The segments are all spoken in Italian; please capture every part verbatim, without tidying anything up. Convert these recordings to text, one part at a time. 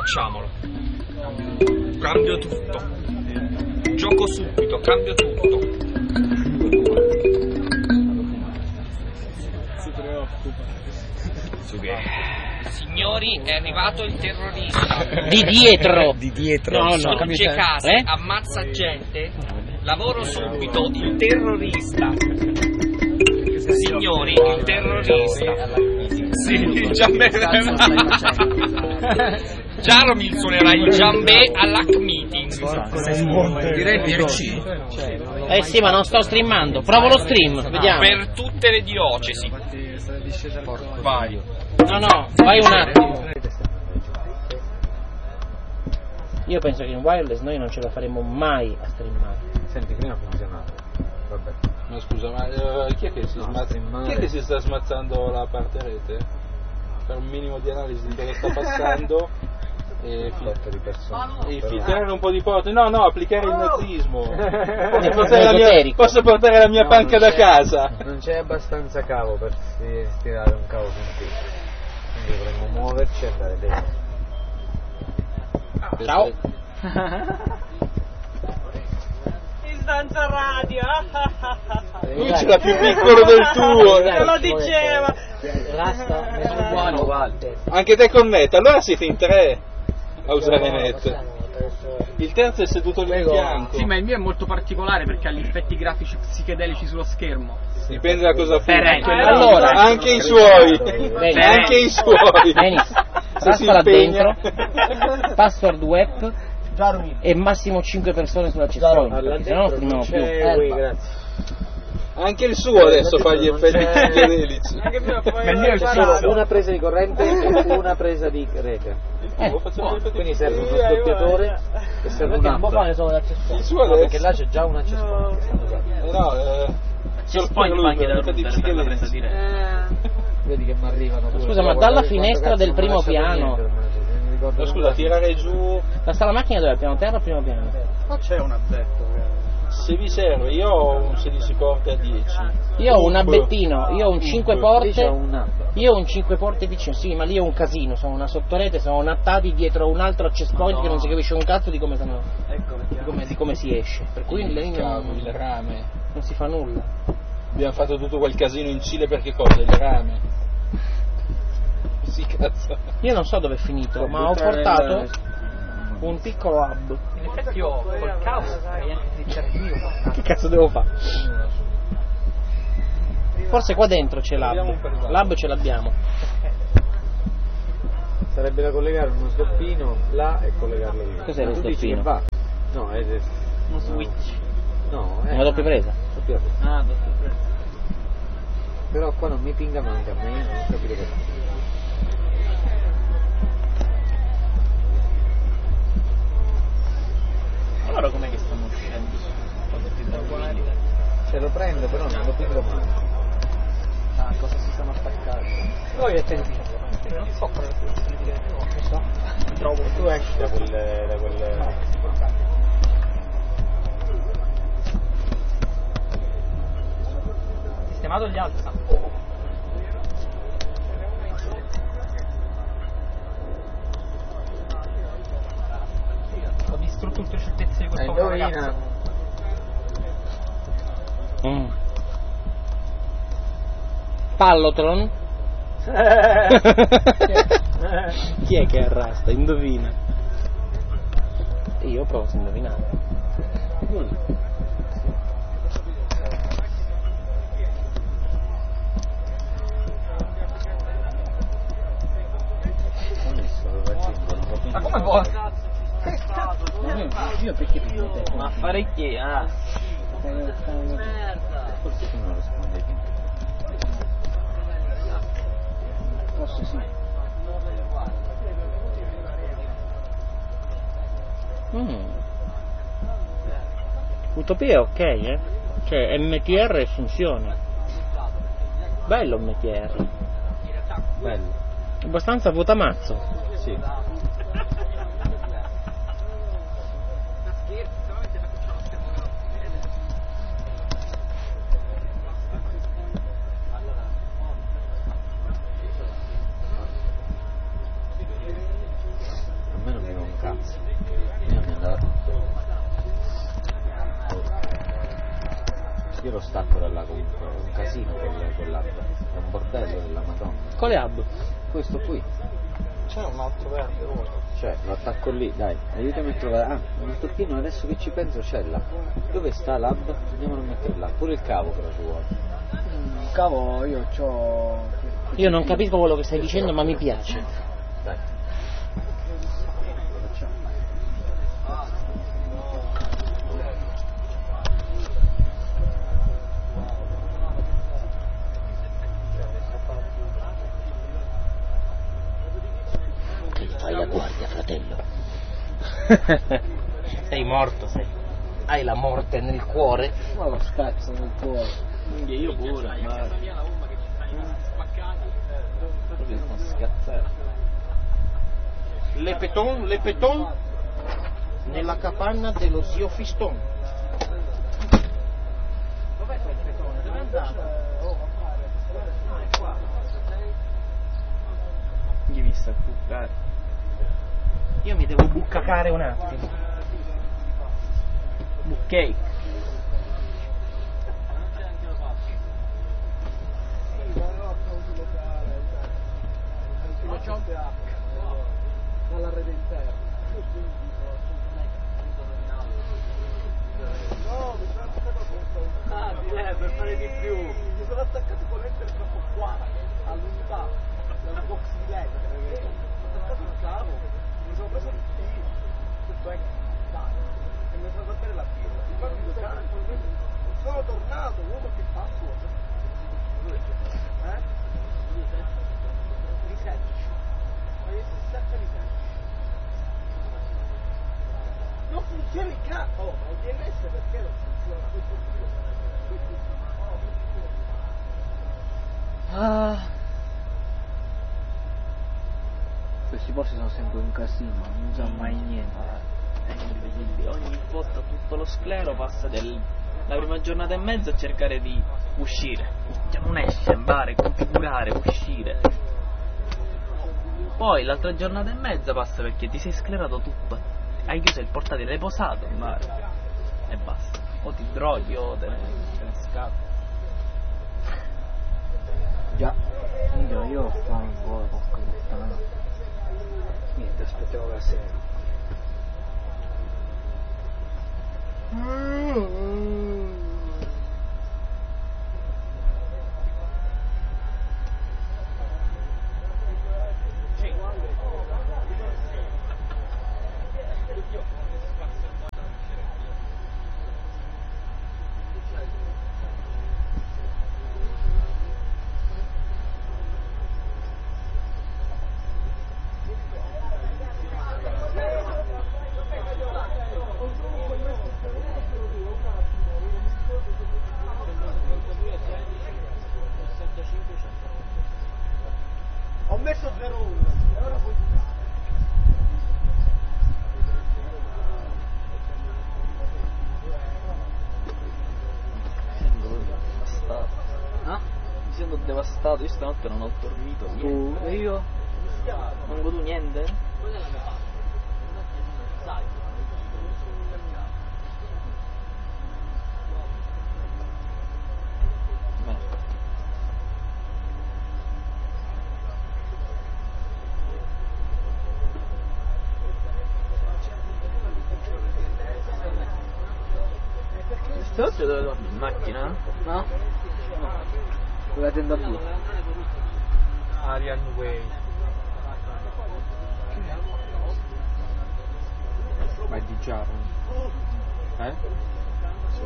Facciamolo. Cambio tutto. Gioco subito, cambio tutto. Si preoccupa. Signori, è arrivato il terrorista. Di dietro. Di dietro. No, no. Distrugge case, Eh? ammazza gente. Lavoro subito, il terrorista. Signori, il terrorista. Sì, Giambè. Jaromil suonerà il Giambè all'Hack Meeting. Direi P C. Eh sì, ma non sto streamando. Provo lo stream, vediamo. Per tutte le diocesi. Vai. No, no, vai un attimo. Io penso che in wireless noi non ce la faremo mai a streamare. Senti, prima funzionava. Vabbè. Ma scusa, ma uh, chi, è che si No, smazza, streamare. chi è che si sta smazzando la parte rete? Per un minimo di analisi di cosa sta passando e, Flotta di persone. e Però- filtrare un po' di porte. No, no, applicare il nazismo. Posso È portare la mia, esoterico. posso portare la mia No, panca non da c'è- casa. Non c'è abbastanza cavo per sti- stirare un cavo fin qui. Quindi dovremmo muoverci e andare dentro. Ciao. Istanza radio. Lui ce l'ha più piccolo del tuo. Te lo diceva. Rasta, Uguale, uguale. Anche te con net, allora siete in tre a usare net. Il terzo è seduto lì in fianco. Sì, ma il mio è molto particolare perché ha gli effetti grafici psichedelici sullo schermo. Dipende da cosa Per fai. ecco, allora. Anche i suoi. Bene. Anche i suoi. Benissimo. Se si Rasta là impegna. dentro. Password web. E massimo cinque persone sulla checkpoint. Perché se no non streamiamo più. C'è qui, grazie. Anche il suo adesso fa gli Non effetti c'è- psichedelici. Ma il mio C'è è solo fisso. una presa di corrente e una presa di rete. Eh, Quindi serve uno sdoppiatore e serve un app. Il suo No, adesso. perché là c'è già un accesso point che stanno usando. Eh no, eh, solo per Poi lui, anche per da gli effetti router per la presa psichedelici. diretta. Vedi che mi arrivano pure. Scusa, ma Devo dalla guardare finestra quanto del cazzo primo non lasciato piano- niente, ormai, non mi ricordo No, scusa, nulla. tirare giù la sala macchina dove? Piano terra o primo piano? Qua c'è un addetto. se vi serve. Io ho un sedici porte a dieci. Io ho un Comunque, abbettino, io ho un cinque Lì porte. c'è un app. Io ho un cinque porte vicino, sì, ma lì è un casino, sono una sottorete, sono nattati dietro un altro access point che non si capisce un cazzo di come, sono, Ecco di come, di come si esce. Per cui il lì cavo, non, il rame. non si fa nulla. Abbiamo fatto tutto quel casino in Cile per che cosa? Il rame. Sì, cazzo. Io non so dove è finito, ma ho buttare portato nel- un piccolo hub. In effetti io col caos potrei anche trizzare il mio. Che cazzo devo fare? Forse qua dentro c'è Abbiamo un l'hub. pervaso. L'hub ce l'abbiamo. Sarebbe da collegare uno sdoppino là e collegarlo lì. Cos'è Ma lo tu dici sdoppino? che va? No, è Uno switch. no, È è una doppia presa. doppia presa. Ah, doppio. Però qua non mi pinga manca a me, io non ho capito che fa. Allora com'è che stanno uscendo? Se lo prendo però non lo pingo mai. Ah, cosa si sono attaccati? Poi è tempo. Non so cosa significa. Non so. Mi trovo. Tu esci da quel... da quel... Sistemato gli altri. Ho distrutto tutte le certezze di questo Eh, povero indovina. ragazzo. Mm. Pallotron? Chi è che arrasta? Indovina. Io provo a indovinare. Ho messo il vaccino, un po' Ma come può? Io perché più te? Ma fare che? Ah. forse tu non rispondi più. Forse sì. Mm. Utopia è ok, eh? Cioè M T R funziona. Bello M T R. Bello. Abbastanza vuotamazzo. Sì. A me non casino quel, quell'hub, è un bordello della Madonna. Quale hub? Questo qui. C'è un altro verde rosa. Cioè, lo attacco lì, dai, aiutami a trovare. Ah, un attorchino, adesso che ci penso c'è là. Dove sta l'hub? Andiamolo a mettere là. Pure il cavo però ci vuole. Il cavo io c'ho. Io non capisco quello che stai dicendo, ma mi piace. Dai. Facciamo. Che fai la guardia, fratello? Sei morto, sei. Hai la morte nel cuore. Ma lo scazzo nel cuore. Io pure, ma... Proprio sono scazzato. Le peton, le peton nella capanna dello zio Fiston. Dov'è quel petone? Dove è andato? Gli mi sta a buccare. Io mi devo buccacare un attimo. Bucchei. Dalla rete interna. No, mi sono attaccato con ah, sì, eh, per fare di più. Mi sono attaccato con l'enter troppo qua, all'unità, dalla box di led. Ho attaccato il cavo, mi sono preso il tiro, tutto è dai, e mi sono fatto la fila. Mi fanno due canti, sono tornato, uomo che passo. Eh? Risettici. Ma io si stacca risettici. Non funziona il cazzo! Oh, ma il D N S perché non funziona? Ah. Questi posti sono sempre un casino, non so mai niente. È incredibile, ogni volta tutto lo sclero passa del, la prima giornata e mezza a cercare di uscire. Cioè non esce, andare, configurare, uscire. Poi l'altra giornata e mezza passa perché ti sei sclerato tutto. Hai chiuso il portatile, l'hai posato in mare e basta. O ti droghi o te ne, te ne scappi. Già, io, io sto un po' porca puttana. Niente, aspettiamo la sera. Ho messo zero uno e ora puoi giocare. Mi sento devastato. Ah? Mi sento devastato, io stanotte non ho dormito niente. Tu e io? Non godo niente? Merda. Stanotte dove dormi? In macchina? No? Con la tenda blu. Arian Way. Ma è di Jarro? Eh? Sì.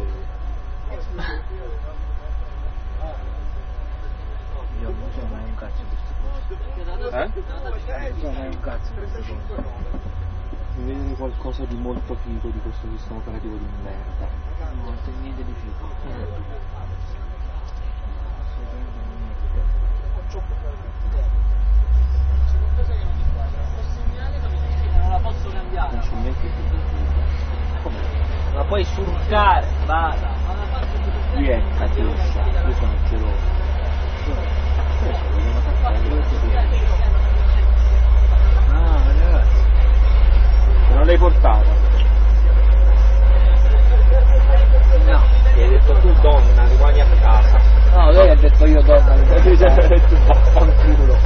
Io non so mai un cazzo di queste cose. Eh? Non so mai un cazzo di queste cose. Mi vedere qualcosa di molto figo di questo sistema operativo di merda. No, non c'è niente di figo. Non la posso cambiare. Non c'è niente di figo. Come? La puoi surcare, vada. Lui è catessa, io sono geloso. Adesso vogliamo attaccare io ti Ah, ragazzi. non l'hai portata? No. Ti hai detto tu donna, rimani a casa. No, lei ha detto io donna E tu vaffanculo.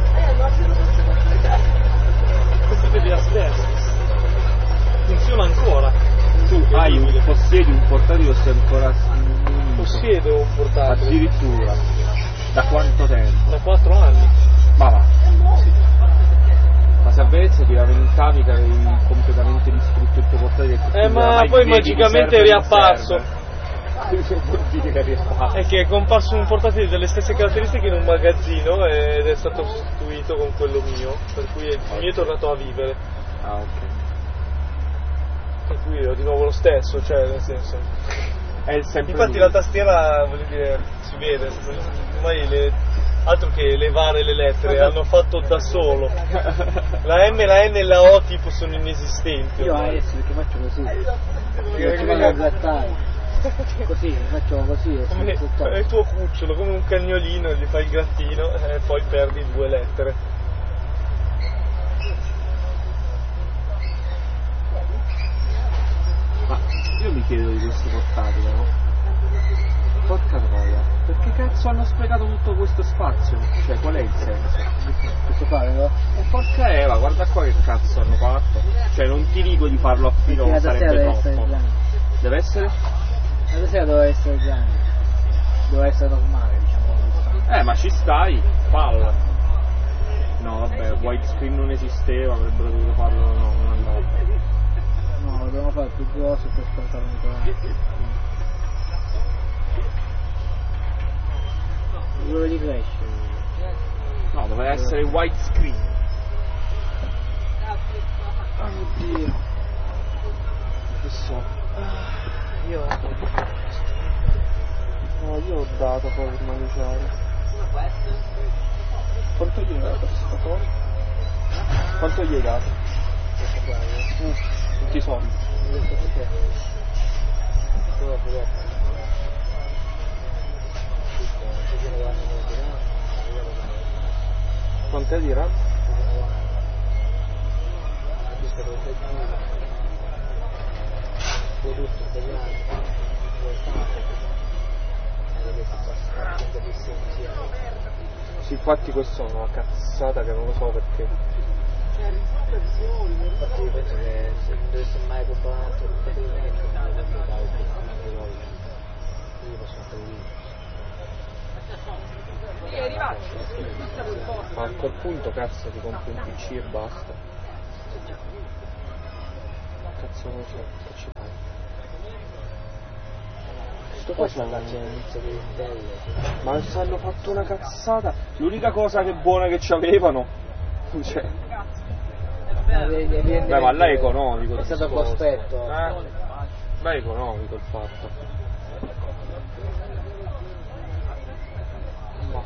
Questo devi stesso. Funziona ancora. Tu hai un, possiedi un portatile o sei ancora Possiedo un portatile. addirittura? Da quanto tempo? Da quattro anni. Ma va. Ma se a Venezia ti lamentavi che avevi completamente distrutto il tuo portatile? Eh ma poi magicamente è riapparso. Vuol dire che è riapparso? È che è comparso un portatile delle stesse caratteristiche in un magazzino ed è stato sostituito con quello mio, per cui il mio è tornato a vivere. Ah, ok. Per cui ho di nuovo lo stesso, cioè nel senso. È sempre Infatti lui. la tastiera, voglio dire, si vede, ormai le, altro che levare le lettere, hanno fatto da solo. La M, la N e la O tipo sono inesistenti. Io ormai. adesso perché faccio così. Io Perché- ci vado a grattare. Così, faccio così e Come sono è il tuo cucciolo, come un cagnolino, gli fai il grattino e poi perdi due lettere. Ma io mi chiedo di questo portatile, no? Porca troia, perché cazzo hanno sprecato tutto questo spazio? Cioè, qual è il senso? Posso fare, no? E porca Eva, guarda qua che cazzo hanno fatto. Cioè, non ti dico di farlo a filo, Perché la sarebbe tastiera deve essere troppo. grande. Deve essere? La tastiera doveva essere grande. Doveva essere normale, diciamo. Eh, ma ci stai, palla. No, vabbè, widescreen non esisteva, avrebbero dovuto farlo, no, non andava. No, lo dobbiamo fare più grosso per portarlo in dove li cresce? No, doveva essere widescreen. Oddio. Che so. Io No, io ho dato poi per mangiare. Quanto gli hai dato a sta cosa? Quanto gli hai dato? Mm, tutti i soldi. Quant'è di RAM? Sì, infatti questa è una cazzata che non lo so perché. Infatti io penso che se non dovesse mai comprare un altro portatile non mi comprare il portatile io posso fare lì. Ma a quel punto cazzo ti compri un P C e basta. Cazzo non so, che ci fai? Sto Poi facendo c'è l'inizio di Intel. Ma ci hanno fatto una cazzata. L'unica cosa che buona che c'avevano. Cioè. Beh, ma là è economico. È stato questo. cospetto. Eh? Beh, è economico il fatto. Ma.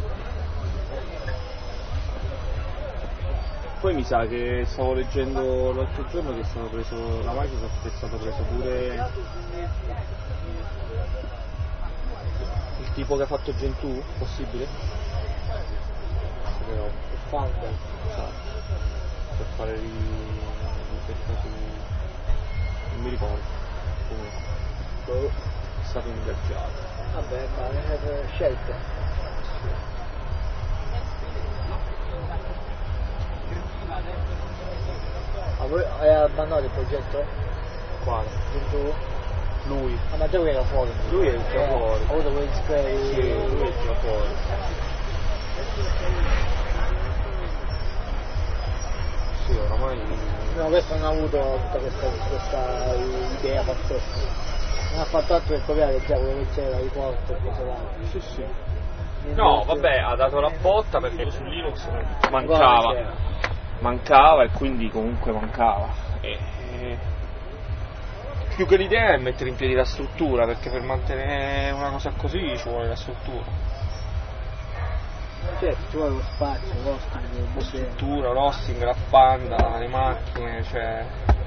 Poi mi sa che stavo leggendo l'altro giorno che è stato preso la Microsoft, è stato preso pure il tipo che ha fatto Gentoo, possibile? Però Il founder. esatto, per fare ri- ricerca su non mi ricordo, comunque è stato ingaggiato. Vabbè, ma è scelte. Ma voi hai abbandonato il progetto? Quale? Tu? Lui. Ah, ma già lui era fuori. Lui è già fuori. Ha avuto quel spray. Sì, lui è già fuori. Sì, oramai. No, questo non ha avuto tutta questa, questa idea pazzesca. Non ha fatto altro che copiare già quello che c'era, i port e cose varie. Sì, sì. Niente No, altro. vabbè, ha dato la botta perché su Linux Guarda, mancava. c'era. Mancava e quindi comunque mancava. E, e... Più che l'idea è mettere in piedi la struttura, perché per mantenere una cosa così ci vuole la struttura. Certo, ci vuole lo spazio, l'hosting, il La budget. struttura, l'hosting, la banda, le macchine, cioè.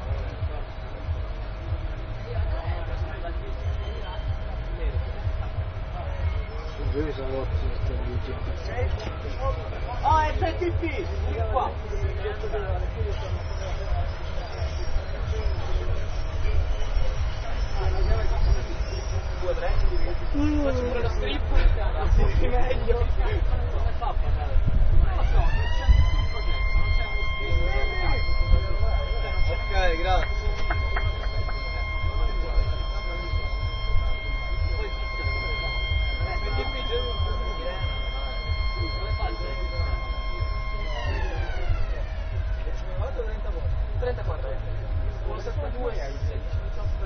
Io mi sono rotto il sistema di gestione. Oh, è F T P! Qua! due tre, faccio pure lo strip, sì, meglio. Come fa a pagare? Non lo so, non c'è nessun progetto, non c'è uno strip. Ok, grazie. Poi perché qui c'è un come fai? trentaquattro con sessantadue hai sedici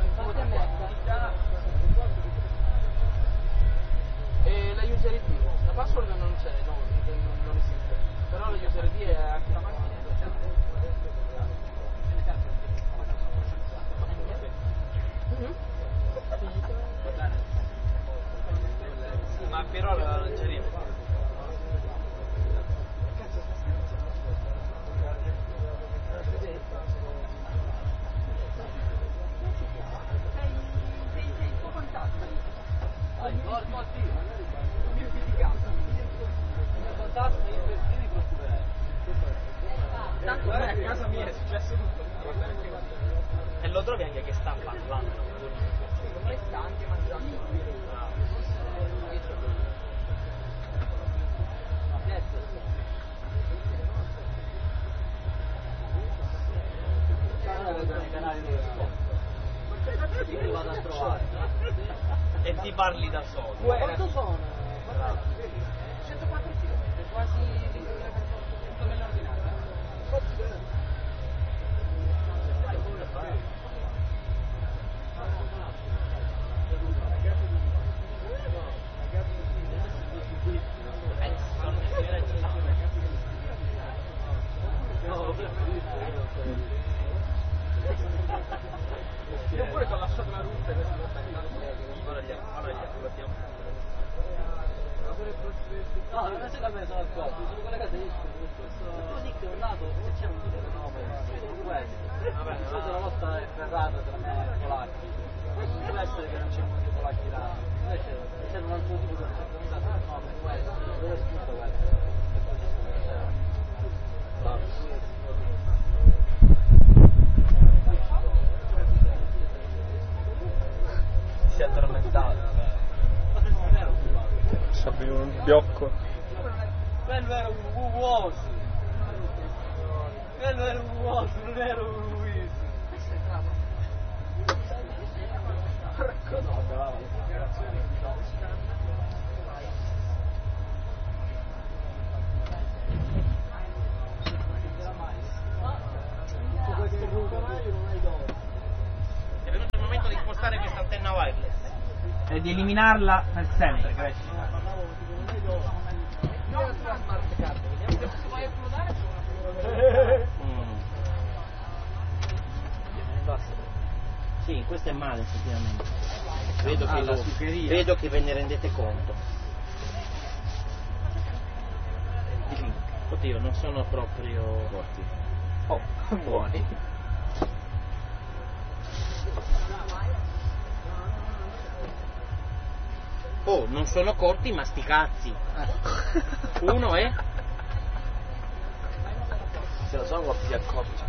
e la user I D la password non c'è, no, non esiste, però la user I D è attiva. Ma però non c'è niente. Tanto a casa mia è successo tutto. E lo trovi anche che sta parlando. Secondo me sta anche mangiando. Ti vado a trovare e ti parli da solo. Quanto sono? centoquattro chilometri, quasi tutto nell'ordinaria. Io pure ti ho lasciato una rotta adesso lo stai ora gli attiviamo. No, non c'è da me, sono qua, sono collegato io così che un lato se c'è un video no, questo. Vabbè, questa una volta è ferrata tra me e polacchi. Può essere che non c'è molti polacchi là. Invece c'è un altro tipo di certificato, no, per questo, dove è scritto questo? Si è addormentato. Sapevo un biocco. Quello era un uovo. Quello era un uovo, non era un Luis. È venuto il momento di spostare questa antenna wireless e di eliminarla per sempre, cresci. mm. Sì, questo è male effettivamente. Vedo, Ah, che, la lo, zuccheria. vedo che ve ne rendete conto. Oddio, non sono proprio forti. Oh, buoni. Oh, non sono corti ma sti cazzi. Uno è? Se lo sono corti accorti.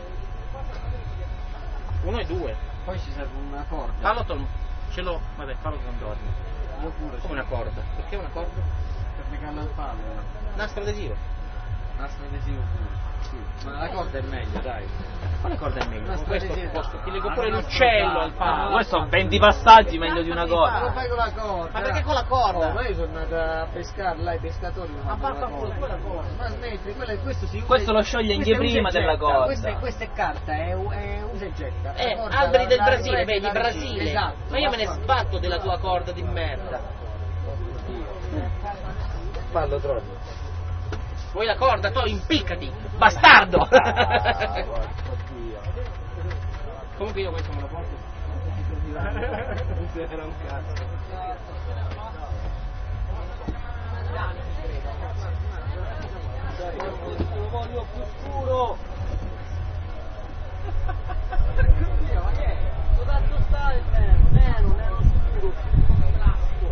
Uno e due. Poi ci serve una corda. Paloton, ce l'ho. Vabbè, Paloton dorme. Io pure. Come una corda? Perché una corda? Per legarla al palo. Nastro adesivo. Nastro adesivo pure. Sì. Ma la corda è meglio, dai. Quale corda è meglio? Con Nastro questo adesivo. posso, ti leggo Ah, pure non l'uccello ascoltare. al palo. Questo sono venti passaggi meglio di una Ma lo cosa. fai con la corda? Ma perché con la corda? Oh, ma io sono andato a pescare là, i pescatori lo Ma fanno con la vaffanculo, corda. quella corda. Ma smetti, quella- questo si usa. Questo lo scioglie anche questo è prima usa e della getta. corda. Questa è, questa è carta, è, è usa e getta. Eh, La corda alberi la- del la- Brasile, la- vedi, la- Brasile. Esatto. Ma io me ne vaffanculo. sbatto della tua corda di merda. Fallo troppo. Vuoi la corda? Tu impiccati, bastardo! Comunque io questo me lo porto. Era un cazzo. Lo voglio più scuro. Ma che è? Dove cazzo sta il nero? Nero, nero scuro, blasco.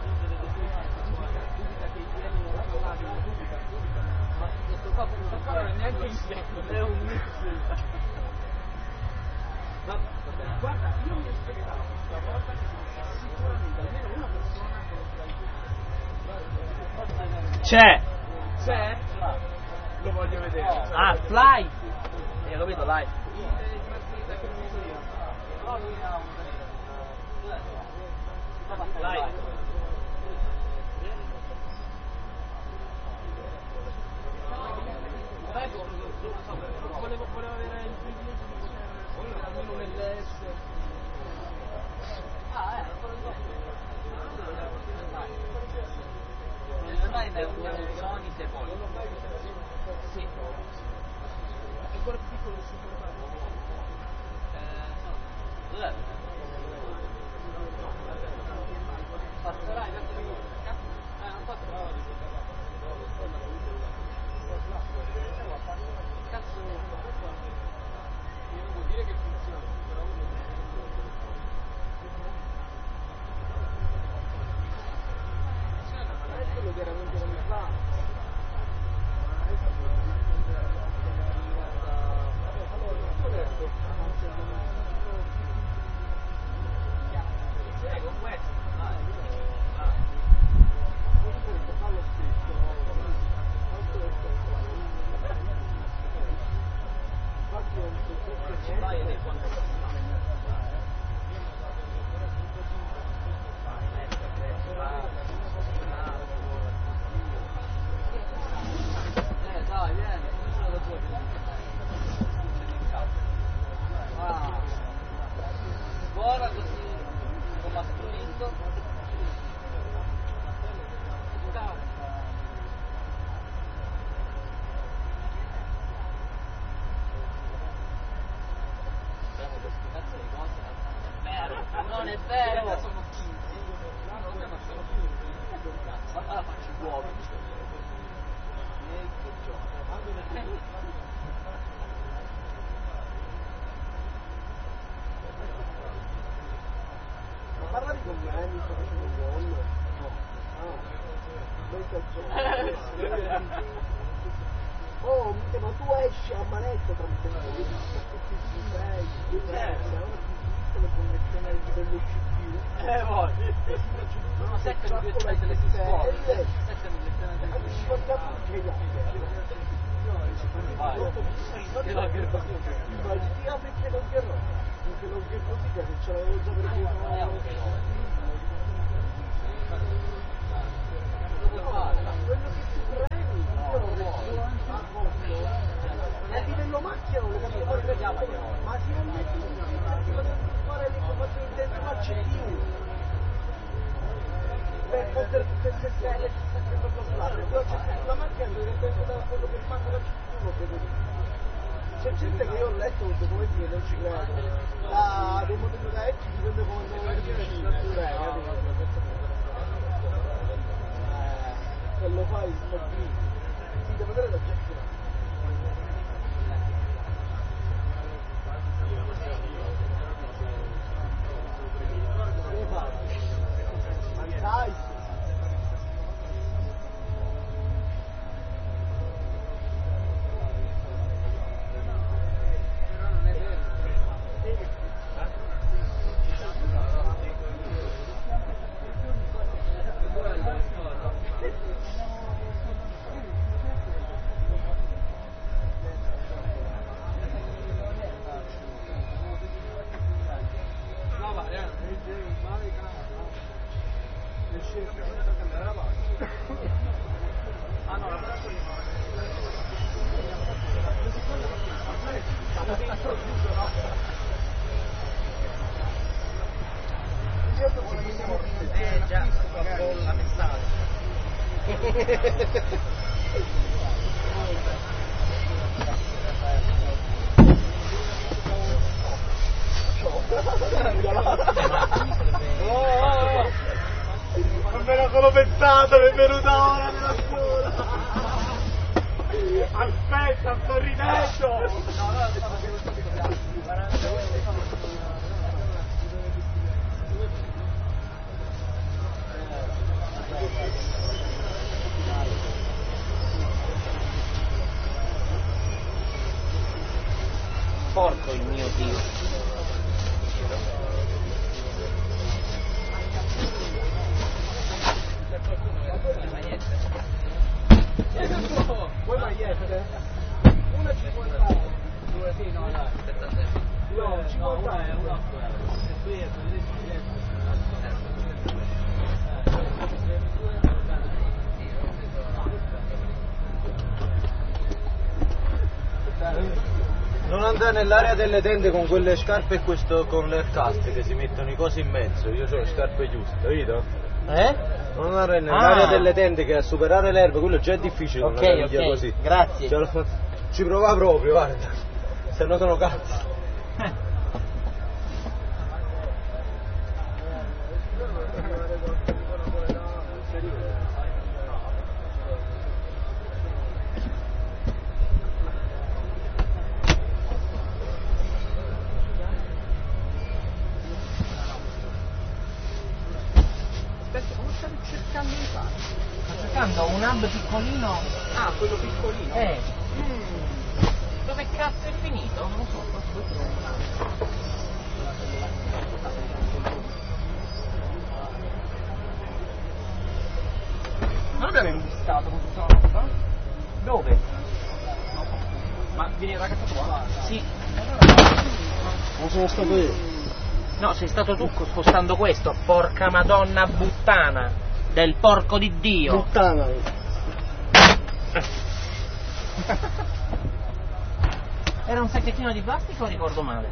Ma questo qua può fare Guarda, io mi aspettavo questa volta che sicuramente almeno una persona C'è! c'è, lo voglio vedere. Ah, Fly! Hai capito, live? Live. Volevo, volevo avere il privilegio di poter almeno nell'S. Ah, eh, Online è un Sony sei pollici. sì. È ancora più piccolo del suo Dov'è? Passerai verso di Eh, non fatto. Cazzo, non vuol dire che funziona, però è quello che era venuto con il plan. con questo. Eh dai, vieni, ah, buona così, come ha scritto. Non è vero! Sono quindici. Ma la faccio buono. Ma parlavi con me, mi sto facendo un gol. No. Ah. Oh, mica, ma tu esci a manetta tra un tempo, vedi che ci sei, diversa, le connezioni dello C P U. Eh, voi. Sono sette milioni delle scuole. sette milioni delle scuole. Ci guardiamo anche gli altri. Vai. Ma il dia perché non ti erro. Perché non ti così che se ce l'avevo già per cui quello che tu premi, io non lo a livello macchina non lo capisco, ma se non metti fare le informazioni dentro la C P U per poter per testare questo calcolare, però c'è sulla macchina dipende da quello che fanno la C P U, lo credo di c'è gente che io ho letto un documenti che non ci credo, da dei modelli da X dipende come devo vedere se lo fai smobbito, si deve vedere da gestire. Eh già, la bolla messaggio. Oh, non me l'ho solo pensato, mi è venuta ora nella scuola. Aspetta, sto ridendo. No, Porco il mio Dio. Vuoi magliette? Una cinquanta. Due, sì, no, dai. No, cinquanta euro. Non andare nell'area delle tende con quelle scarpe e questo con le caste che si mettono i cosi in mezzo. Io ho le scarpe giuste, capito? Eh? Non andare nell'area Ah. delle tende che a superare l'erba, quello già è difficile con Ok, una caviglia ok, così. grazie. Ce lo- Ci prova proprio, guarda. Se no sono cazzi. Aspetta, come stavi cercando di fare? Sto cercando un hub piccolino. Ah, quello piccolino? Eh. Mm. Dove cazzo è finito? Non lo so, forse lo trovo. Non abbiamo imbustato con tutta la roba? Dove? Ma vieni da casa tua? Sì. Non sono stato io. No, sei stato tu spostando questo, porca madonna buttana del porco di Dio. Puttana. Era un sacchettino di plastica o ricordo male?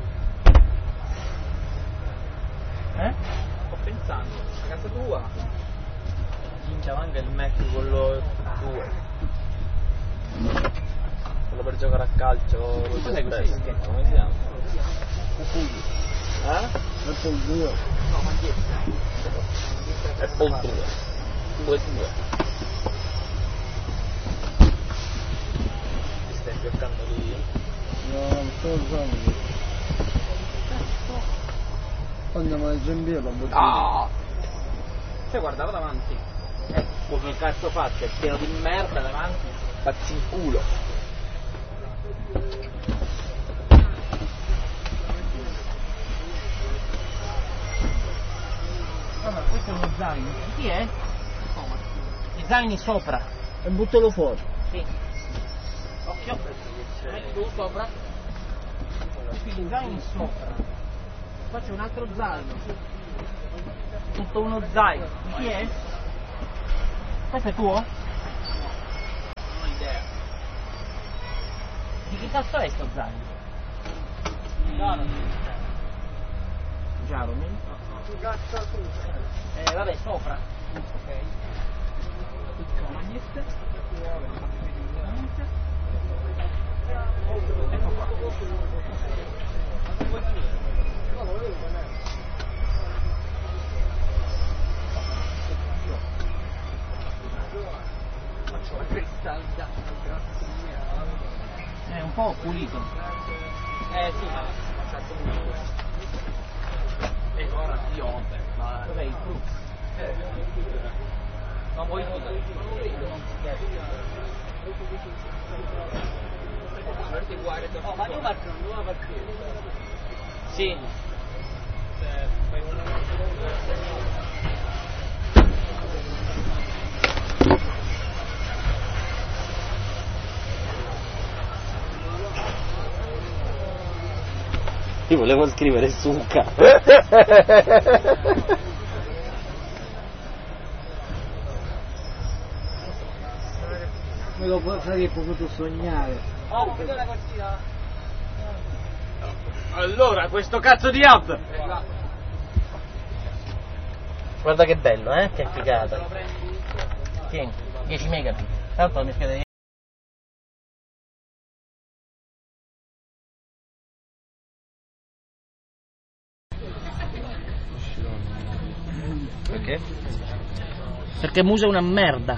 Eh? Sto pensando, a casa tua? Minchia, manca il Mac quello due. Quello per giocare a calcio. Cos'è questo dischetto? Come si chiama? Eh? Apple due. No, maglietta. Apple due. due due. Ti stai giocando lì? No, non sto usando. Andiamo a Gembiello, Ah! Cioè guardava davanti. Eh, come cazzo faccio? È pieno di merda davanti. Pazzi in culo. Allora, questo è uno zaino. Chi è? Gli zaini sopra. E buttalo fuori. Sì. Occhio. Metti tu sopra. Gli zaini sopra. Qua c'è un altro zaino. Tutto uno zaino. Di chi è? Questo è tuo? Non ho idea. Di chi cazzo è sto zaino? Jaromir? Eh vabbè, sopra. Ok. Tutte le magliette. Ecco qua. Faccio la cristalda, grazie mia. È un po' pulito. Eh sì, ma facciamo pulito. E ora io ma Dov'è il frutto? eh. Ma vuoi non Oh, ma io marco non devo partire. Sì. Io volevo scrivere succa. Me lo sarei potuto sognare. Oh, vedo la cortina. Allora, questo cazzo di hub! Guarda che bello, eh? Che figata. Tieni, dieci megabit. Tanto mi scrive. Perché? Perché Muse è una merda.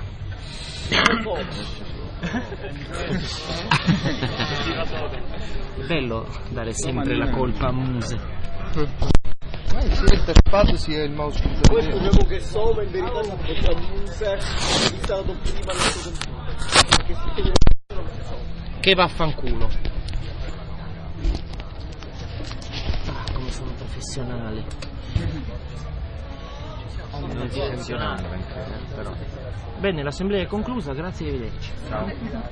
È bello dare sempre la colpa a Muse. Ma il silente spazio sia il mouse Poi sapevo che Soma in verità si ha fatto Muse installato prima nel suo computer. Che si Che vaffanculo. Ah, come sono professionista. eccezionale. Non direzionale anche, eh, però. Bene, l'assemblea è conclusa, grazie e arrivederci. Ciao.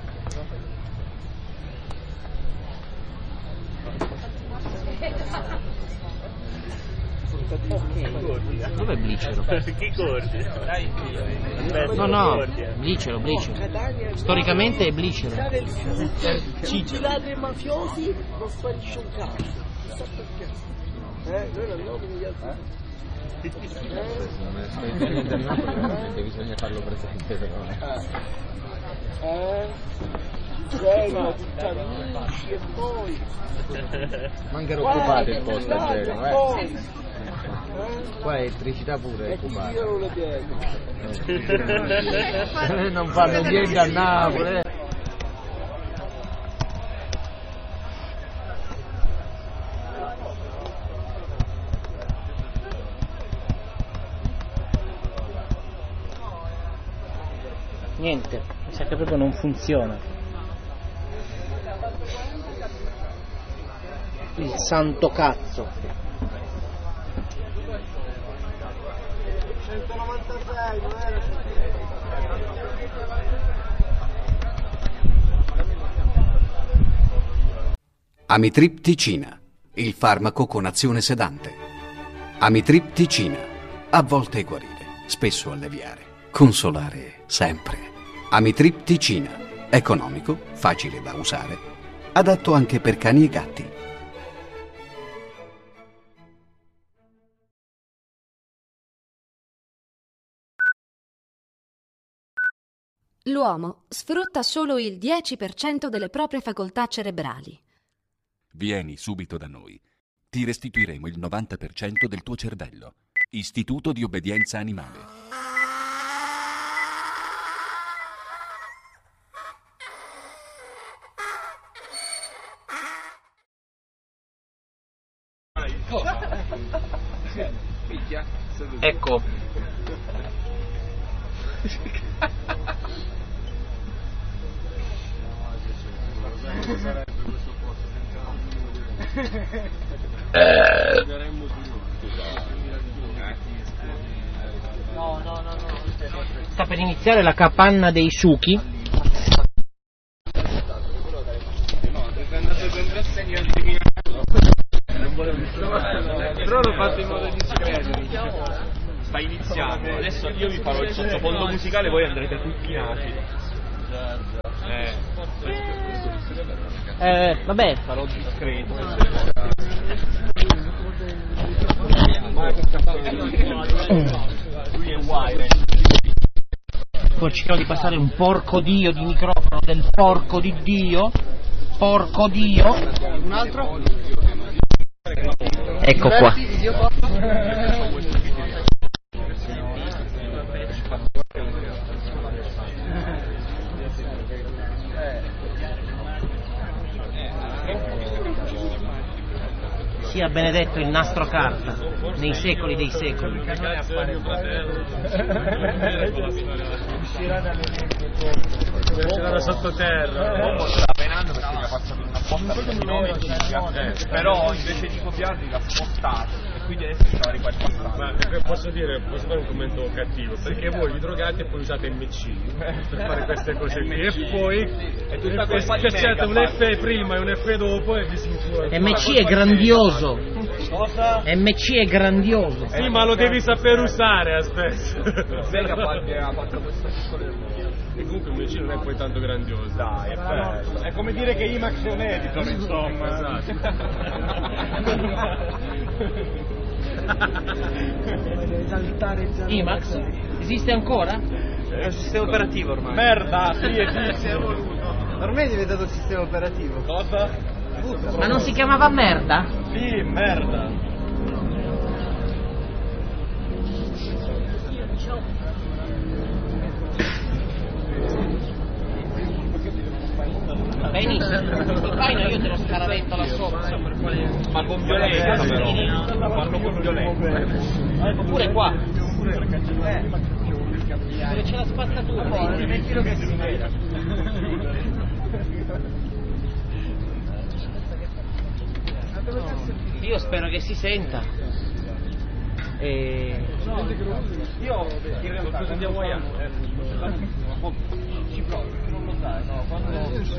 Dov'è Blicero? Chi corri? No, no, Blicero, Blicero. Storicamente è Blicero. I ladri mafiosi non sparisce un cazzo. Chissà perché. Eh, noi non abbiamo gli altri. Perché bisogna farlo presente però. Eh? Genova, tutta amici e poi. Ma anche era occupato il posto a Genova, eh? Qua è elettricità pure è occupata. Io non lo chiedo. Non fanno niente a Napoli. Niente, mi sa che proprio non funziona. Il santo cazzo. centonovantasei, non era Amitripticina, il farmaco con azione sedante. Amitripticina, a volte guarire, spesso alleviare, consolare sempre. Amitripticina, economico, facile da usare, adatto anche per cani e gatti. L'uomo sfrutta solo il dieci per cento delle proprie facoltà cerebrali. Vieni subito da noi. Ti restituiremo il novanta per cento del tuo cervello. Istituto di obbedienza animale. Ecco. No, no, no, no. Sta per iniziare la capanna dei succhi. Però l'ho fatto in modo discreto. Sta iniziando. Adesso io vi farò il sottofondo musicale, voi andrete tutti nati. Eh. Eh, vabbè. Sarò discreto. Lui è wire. Poi cerchiamo di passare un porco dio di microfono del porco di Dio. Porco dio. Un altro? Ecco qua. Sia benedetto il nastro carta nei secoli dei secoli. Uscirà da sottoterra. L'uomo sta penando perché gli ha passato una botta di chilometri, però invece di copiarli l'ha spostato e quindi adesso ci va riqualificato. Ma posso dire, posso fare un commento cattivo? Perché voi vi drogate e poi usate M C per fare queste cose qui e poi è tutta colpa di me. Un F prima e un F dopo e vi si influenza. M C è grandioso. Cosa? M C è grandioso. Sì, ma lo devi saper usare, aspetta. Sega ha fatto questo piccolo. E comunque il M C non è poi tanto grandioso. Dai, è bello. È come dire che IMAX è un editor, insomma. Esatto. IMAX? Esiste ancora? È un sistema operativo ormai. Merda, sì, esiste. Ormai è diventato il sistema operativo. Cosa? Ma non si chiamava merda? Sì, merda. Benissimo, il paino io te lo scaravetto là sopra. Ma con violenza però. Fanno con violenza. Oppure qua. Dove c'è la spazzatura. Poi mettilo che si veda. Dove cazzo è finito? Io spero che si senta. E... No, io in realtà quando andiamo a ci provo, perché non lo sai, no, quando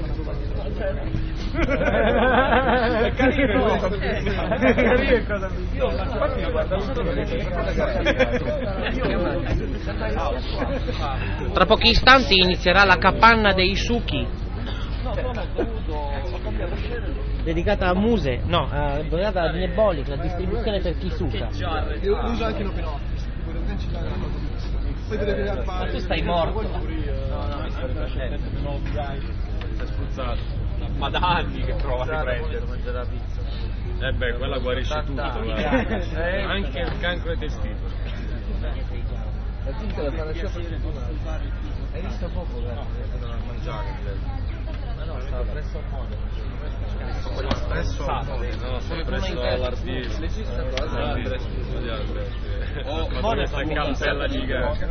è carino, è carino cosa mi io infatti lo guardo solo perché tra pochi istanti inizierà la capanna dei suki. No, no, ho dovuto ho cambiato scena. Dedicata a muse, no, uh, dedicata a Nebolic, la distribuzione per chi suca. Io uso anche in open office, per cancellare la cosa. Poi deve vedere Ma tu stai morto. No, no, sei spruzzato. Ma da anni che provo a riprendere. Mangiare la pizza. Eh beh, quella guarisce tutto, guarda. Anche il cancro ai testicoli. La gente la fa lasciare per settimane. Hai visto poco che a mangiare? Ma no, stava presso al modo. Presso al modo, no, sono presso all'Ardino. Oh, ma questa cappella gigante.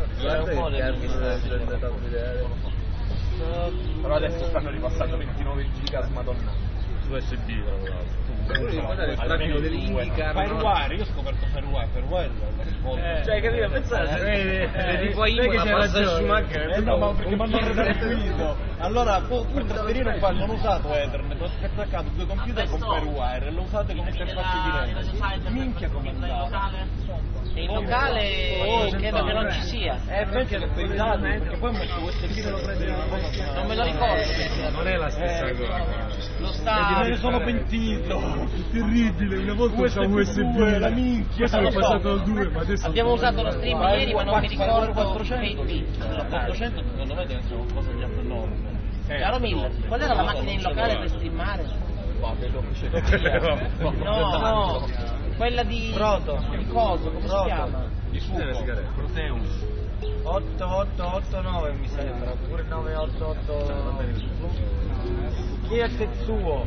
Però adesso stanno ripassando ventinove giga madonna. Su U S B almeno dell'Indica. Firewire, io ho scoperto Firewire, Firewire eh, cioè capito, pensate vedi poi io la passa Schumacher. Eh no, ma perché mi hanno redarguito. Allora tu il tastierino qua non ho usato Ethernet, ho attaccato due computer con Firewire e lo usate come interfaccia diretta. Minchia come andava. E in locale oh, credo che non ci sia. Eh perché quei dati, perché poi ho messo U S B lo prende non me lo ricordo perché non è la stessa eh, cosa. Lo sta. Me ne sono pentito. Terribile, una volta usavo U S B, la minchia. Sono passato al due, ma adesso abbiamo usato lo stream ieri, ma non mi ricordo quattrocento. quattrocento secondo me deve essere qualcosa di abnorme. Caro Miller, qual era la macchina in locale per streamare? No, no, quella di Proto, di coso, come si chiama? Di fuoco, Proteus. otto otto otto nove mi sembra, oppure nove otto otto. Chi è Tetsuo?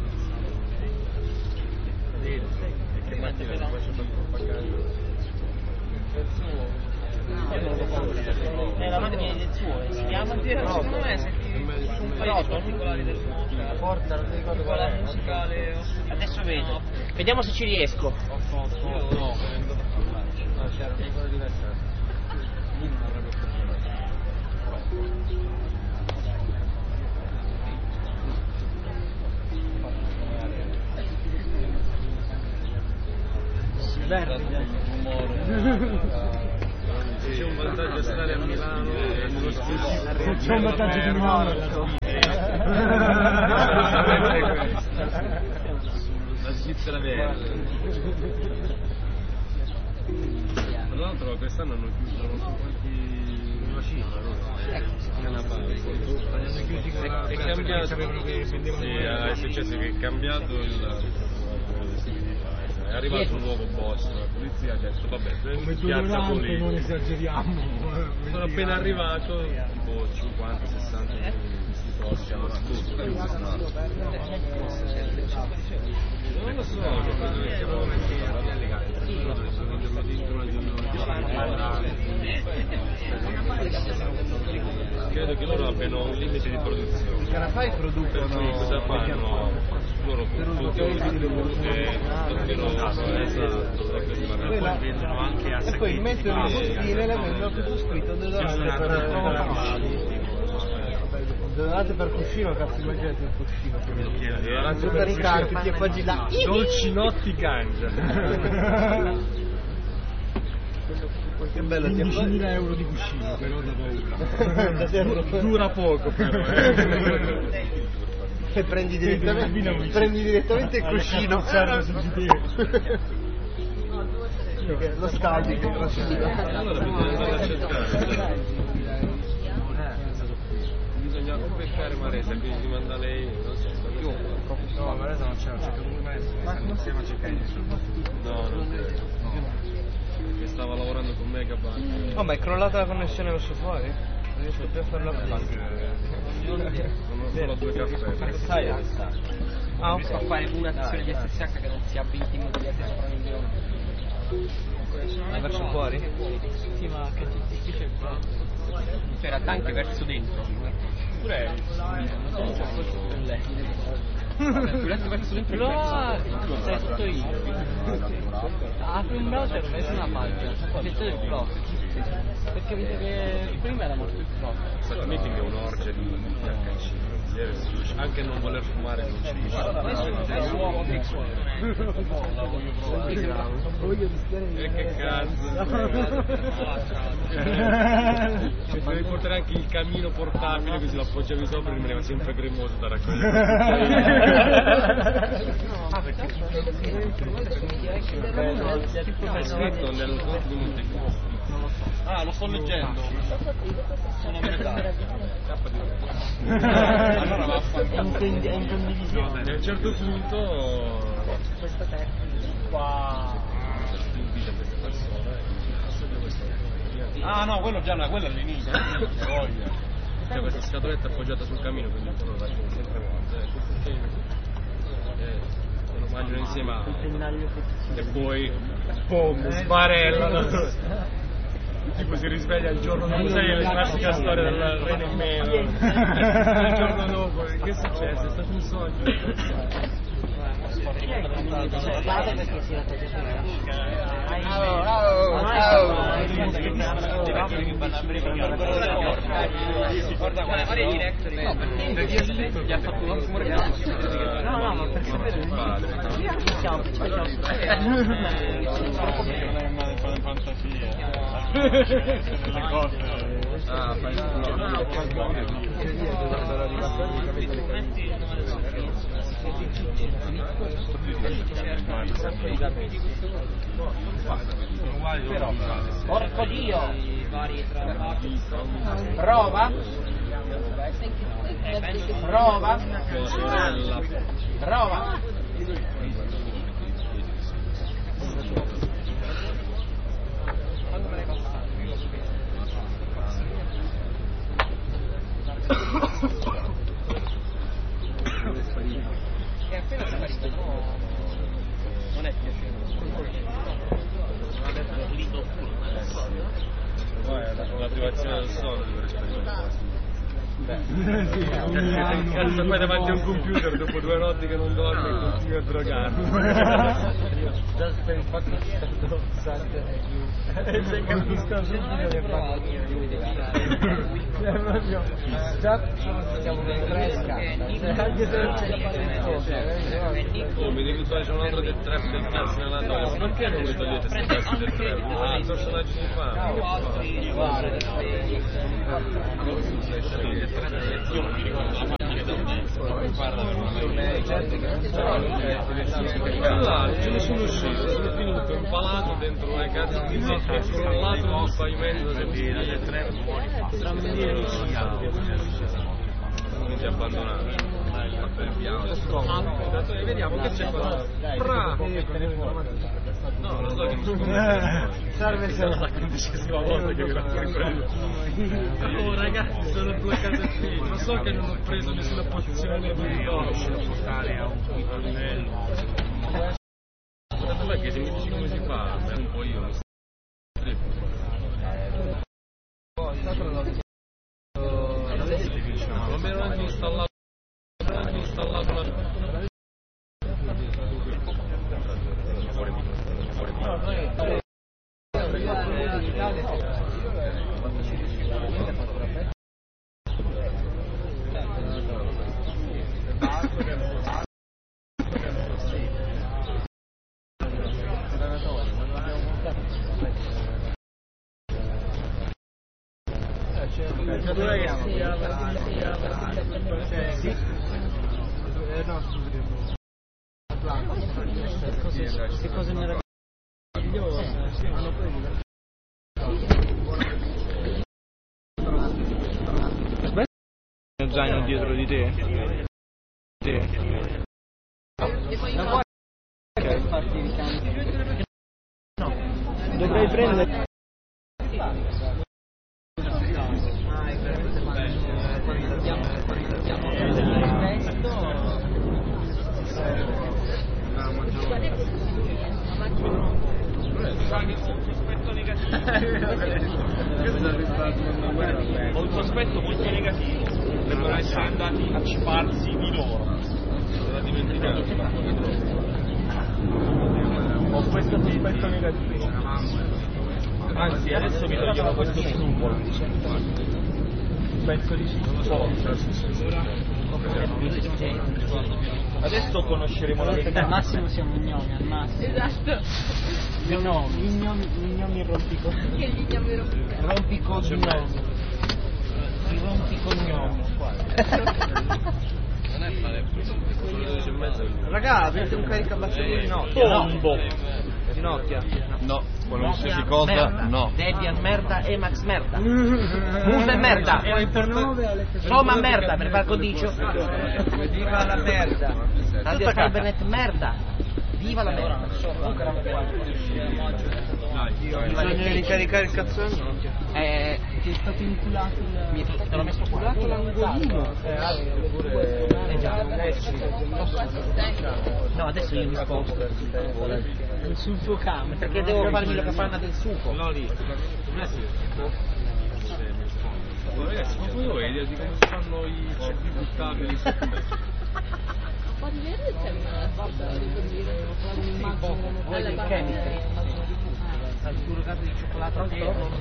Che macchina è questa propaganda? È la macchina di Tetsuo, si chiama? Secondo me un paio di particolari del mondo. Porta, non mi ricordo qual è. Musicale. Adesso vedo. Vediamo se ci riesco. No, no, c'era una cosa diversa. C'è un vantaggio a stare a Milano e nello stesso c'è un vantaggio di Milano la Svizzera verde. Tra l'altro quest'anno hanno chiuso non so quanti una cifra, no? È cambiato, sì, è successo che è cambiato il è arrivato un nuovo boss, la polizia ha detto vabbè, come piazza Polizia. Non esageriamo. Sono appena arrivato, tipo cinquanta sessanta questi posti hanno tutto. Non lo so, credo che loro abbiano un limite di produzione. I Carafai producono. Per cui cosa fanno? Loro producono anche a e poi mettono in bustine e le vendono tutto scritto deodorante per deodorante per cuscino, cazzo, immaginate il cuscino deodorante per i carpi e poi là dolcinotti cangia. Che bello, quindicimila euro di cuscino, però da paura. Dura poco però. E prendi direttamente, prendi direttamente il cuscino. Lo scaldi che allora bisogna andare a cercare. Bisogna beccare Maresa, quindi manda lei, non so, io no, Maresa non c'è, ho cercato due mesi, ma non stiamo cercando nessuno. No, non credo. Perché stava lavorando con Megabank. Oh, ma è crollata la connessione verso fuori? Non riesco più a farla più. Non ho solo due caffè. Ah, ok. A fare una sessione di S S H che non sia venti minuti di attesa sopra il milione. Ma verso fuori? Sì, ma che ti c'è qua? Cioè, in realtà anche verso dentro. Pure Lo sei tutto io. Apri un browser e metti una pagina, approfitto del blog. Perché vedo che prima era molto il blog. Questo meeting è un'orgia di H C, anche non voler fumare non ci dice. E che cazzo. Devi portare anche il camino portabile, così lo appoggiavi sopra e rimaneva sempre cremoso da raccogliere. Ah, perché è scritto nel corpo di Montecristo. Ah, lo sto leggendo. Sono a metà. Allora va a fare in condivisione. E a un certo punto questa tecnica qua invita queste persone. Ah no, quello già no, quello all'inizio. C'è questa scatoletta appoggiata sul camino, quindi quello la raggiungo sempre volte. Eh, lo mangiano insieme a... e poi boom, sbarellano. Tipo si risveglia il giorno dopo, sai la classica storia del re nemmeno. Il giorno dopo, che è successo? È stato un sogno. guardate perché si rata guarda quale fare director gli ha fatto un rumore no no ma perché siamo ah fai porco dio prova prova prova è appena sparito non è piacevole poi la privazione del sonno deve sperimentare. Cazzo, poi davanti a un computer dopo due notti che non dormi e continui a drogarmi. Già per il fatto che sta dossando e se capisco subito che fa proprio già siamo in fresca anche se non c'è da fare cose. Oh, mi devi fare c'è un altro del trap del cazzo nella noia, ma perché non mi togliete questi pezzi del trap? Ah, il personaggio di fan. Io non mi ricordo la macchina da un mezzo. Guarda per là, ce ne sono uscito, sono finito impalato dentro una cazzo di zecca e crollato sul pavimento del non ti abbandonato. Vediamo che c'è qua. No, lo so che non si conosce. Salve se la quindicesima volta che mi fuori quello. Oh ragazzi, sono bloccato qui. Lo so che non ho preso nessuna posizione di riconoscere. Portare a un livello. Tanto è che se mi dici come si fa, beh, un po' io non so. Non mi ero anche installato. Anche installato la. Che cosa meravigliosa hanno poi lo zaino dietro di te te non puoi farti ricambi no dovrei prendere ho un sospetto molto negativo, devono essere andati a ciparsi di loro. dimenticato. Ho questo sospetto negativo. Anzi, adesso vi toglierò questo simbolo. Penso di sì. Adesso conosceremo la verità. Al massimo siamo gnomi, al massimo. Esatto. Gnomi, gnomi, gnomi rompico. Che gli gnomi rompico. Rompico gnomi. I rompico gnomi. Non è male, quello dodici e mezza. Raga, avete un caricabatterie di notte? Tombo. Di Nokia? No, qualsiasi cosa, merda. no. Debian merda, Emacs merda. Musa e merda. Roma merda, per far condicio. Viva la merda! Radio Cybernet merda. Viva la merda. Bisogna ricaricare il cazzo del Nokia. Eh, ti è stato inculato il... Te l'ho messo culato l'angolino. Eh già. No, adesso io mi sposto. Sul tuo campo. Perché devo farmi la capanna del suco. No, lì. Non è ragazzi, ma voi avete idea di come si fanno i ceppi buttabili su me? Ma di verde c'è una Vuoi del chemistry? Al surrogato di cioccolato dietro.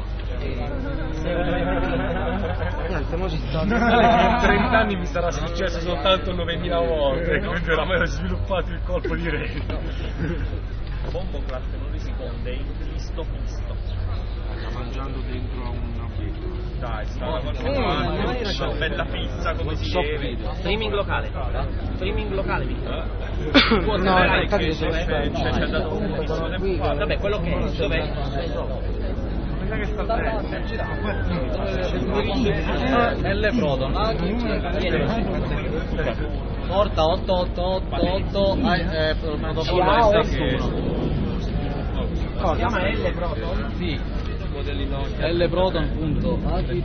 Niente, mo si sta. In trenta anni mi sarà successo soltanto novemila volte, quindi oramai ho sviluppato il colpo di reno. Bombo Class non risponde, in Cristo Cristo. Sta mangiando dentro a una pizza. Dai, sta Oh, guardando oh, una bella pizza come si deve. Streaming locale. Streaming locale, Vittorio. No, Dai, infatti che sono c'è, c'è, c'è, c'è dato un po' sono qui. Vabbè, quello che è, dov'è? che sta L Proton. Porta otto otto otto otto eh, protocollo S uno. Si chiama L Proton? Sì. Modelli Nokia. L Proton punto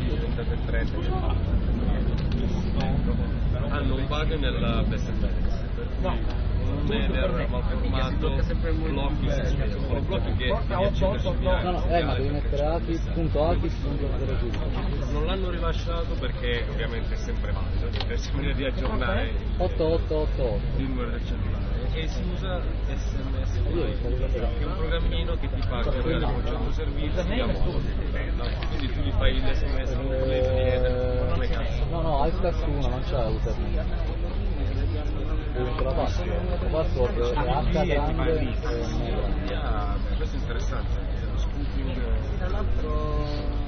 hanno un bug nella B S F. No. Un header malformato, blocchi sistema, blocchi che No, no, eh, ma devi mettere Akis, punto Akis, punto zero cinque. non l'hanno rilasciato perché ovviamente è sempre valido, per sempre di aggiornare otto otto otto otto il numero del cellulare e si usa S M S Live, che è un programmino che ti fa caricare un certo servizio di amore, quindi tu gli fai l'S M S completo di header, non è cazzo. No, no, iStack uno, non c'è la username. La password, la password è H grande e M grande. Ah, questo è interessante, lo scooping. Tra l'altro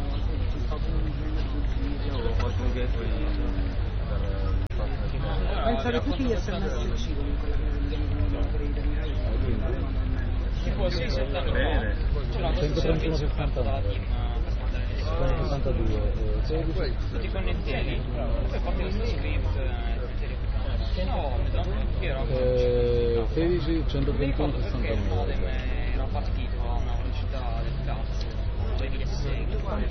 Ho fatto un gateway per Pensare tutti gli S M S C comunque Si può sì settantadue. bene. centotrentuno sessantanove sessantadue sedici. Tu ti connettevi, poi fatti questo script e no, che era Eh, sedici centotrentuno il sessantanove. modem era partito a una velocità del cazzo, duemilasei.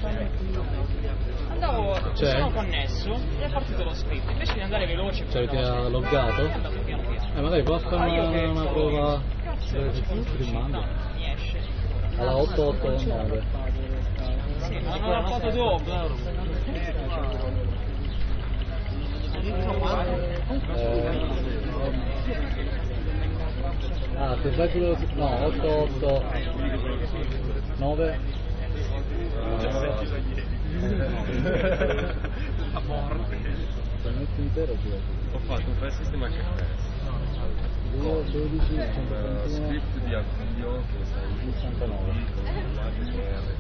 Andavo, Cioè? sono connesso e è partito lo script, invece di andare veloce Cioè ti ha è loggato? andato piano piano. Eh magari può Ah, fare io che una, una so- prova Cazzo, eh, che ti mando mi esce. alla otto otto nove. Sì, ma non l'ho fatto dopo. Eh, ah, se fai quello no, otto otto nove La morte. se metti intero ti Ho fatto un file system H F S. due dodici Un centotrentuno script di avvio che sta in sessantanove.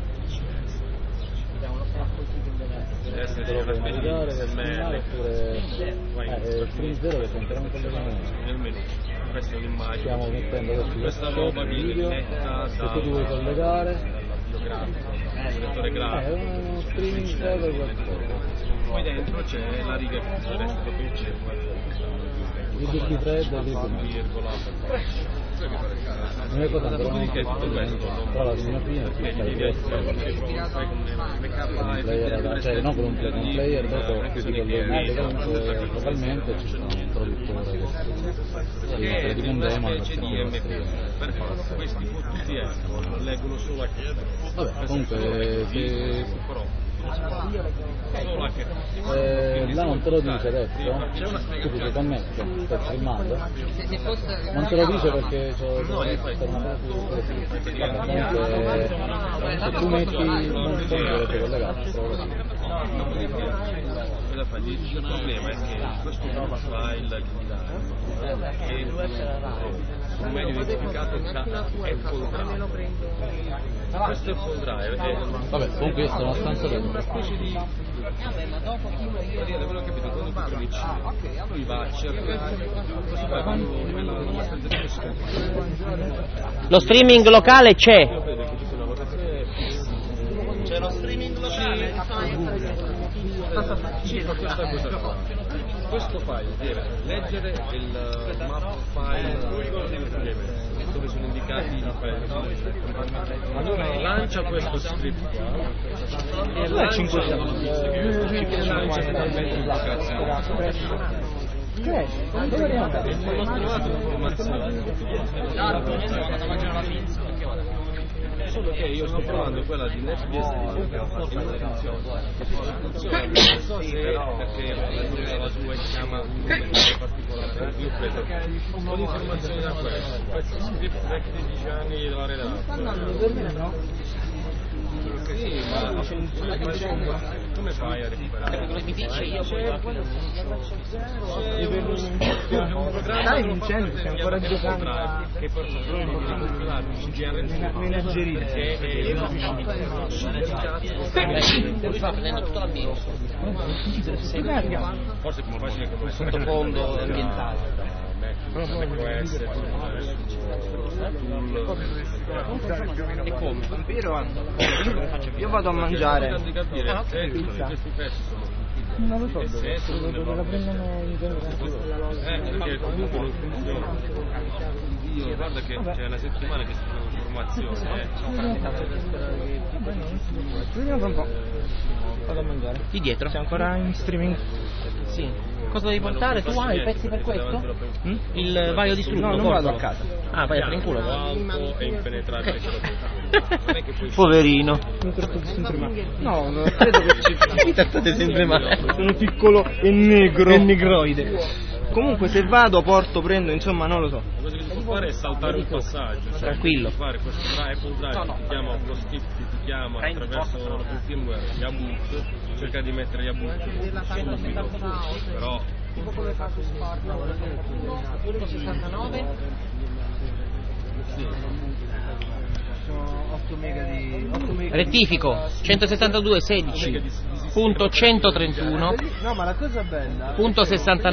deve essere Te lo puoi navigare, trasferito per segnare oppure vai eh, eh, string zero perché entriamo in collegamento. nel menu. Questa è un'immagine. Stiamo mettendo adesso Questa questo roba viene video, letta se tu ti vuoi collegare, dall'avvio grafico, dal lettore eh, è grafico. uno streaming server qualcosa. Poi dentro c'è la riga che il resto proprio il Il D P thread e il virgola. non è cosa però non Dopodiché tutto questo però alla fine fine tu vedi stai devi questo fai con un backup player da- cioè non con un player, un player dopo ti colleghi legalmente localmente ci sono un produttore che si che è tipo un una demo specie di M P per forza questi fottuti escono leggono solo a questo vabbè comunque se però Eh, là non te lo dice adesso? Tu ti sei connesso, stai filmando? Non te lo dice perché c'ho una cosa se tu metti un fondo che collegato. Il problema è che questo file che un meglio identificato è full drive. Questo è full drive. Vabbè, comunque io sto abbastanza bene. Una specie di quello che vedo quando tu premi C, lui va a cercare cosa fa quando la stanza. Lo streaming locale c'è. C'è lo streaming locale? Ci fa questa cosa qua. Questo file deve leggere il map file dove sono indicati i file. Allora lancia questo script qua e lancia finalmente l'indicazione. Dove devo andare? Ho trovato informazioni. Solo che io sto provando quella di NetBS che ho fatto in una funzione. Non so se perché la sua si chiama un numero particolare. Io ho preso un po' di informazioni da questo. Questo script vecchio di dieci anni della redazione. Sì, ma come fai a recuperare? Mi dice io poi Stai vincendo, stai ancora giocando che per menaggeria. sta prendendo tutto l'ambiente. Forse come facile come Sottofondo ambientale. può essere E come? Vampiro io vado a mangiare. di capire se questi pezzi sono Non lo so, se sono dove la prendono in genere. eh perché comunque non funziona. Io guarda che c'è una settimana che sto in formazione eh. Vediamo un po'. Vado a mangiare. Di dietro? Sei ancora in streaming? Sì. Cosa devi portare? Tu hai i pezzi per questo? Mm? Il vaio distrutto? No, non porto. vado a casa. Ah, vai a fare in culo. Alto e impenetrabile ce lo non è che poi Poverino. Mi trattate sempre male. No, non credo che ci Mi trattate sempre male. sono piccolo e negro. E negroide. Comunque se vado, porto, prendo, insomma non lo so. la cosa che si può fare è saltare un passaggio, cioè Tranquillo. fare questo Apple Drive che ti chiama lo skip che ti chiama attraverso il firmware gli boot, cerca di mettere gli boot subito, però Tipo come fa su Sport? uno sessantanove? sì. Sono otto mega di otto mega. Rettifico centosettantadue sedici punto centotrentuno No, ma la cosa bella punto sessantanove